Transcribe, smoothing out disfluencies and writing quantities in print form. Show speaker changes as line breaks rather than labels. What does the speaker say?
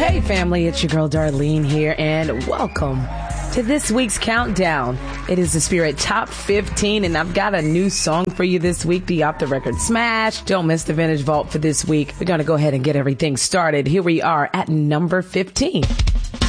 Hey family, it's your girl Darlene here, and welcome to this week's countdown. It is the Spirit Top 15, and I've got a new song for you this week, the Off the Record Smash. Don't miss the Vintage Vault for this week. We're going to go ahead and get everything started. Here we are at number 15.